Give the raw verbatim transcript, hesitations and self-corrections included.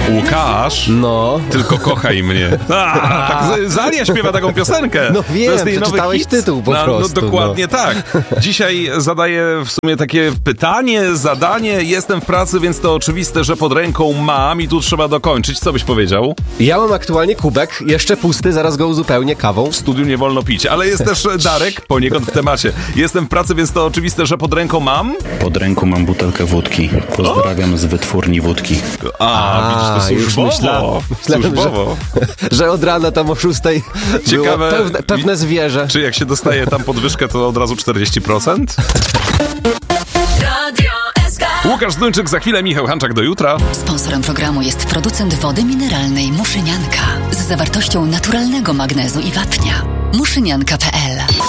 Łukasz, No. tylko kochaj mnie. A, tak, Zalia śpiewa taką piosenkę. No wiem, to jest jej nowy przeczytałeś hit. tytuł po no, prostu, No dokładnie no. tak. Dzisiaj zadaję w sumie takie pytanie, zadanie. Jestem w pracy, więc to oczywiste, że pod ręką mam i tu trzeba dokończyć. Co byś powiedział? Ja mam aktualnie kubek, jeszcze pusty, zaraz go uzupełnię kawą. W studiu nie wolno pić, ale jest też Darek, poniekąd w temacie. Jestem w pracy, więc to oczywiste, że pod ręką mam... Pod ręką mam butelkę wódki. Pozdrawiam z wytwórni wódki. A, A, widzisz, to już służbowo. myślałem, myślałem, służbowo. Że, że od rana tam o szóstej Ciekawe, było pewne, pewne zwierzę. Czy jak się dostaje tam podwyżkę, to od razu czterdzieści procent? Łukasz Zduńczyk, za chwilę Michał Hanczak, do jutra. Sponsorem programu jest producent wody mineralnej Muszynianka z zawartością naturalnego magnezu i wapnia. muszynianka kropka p l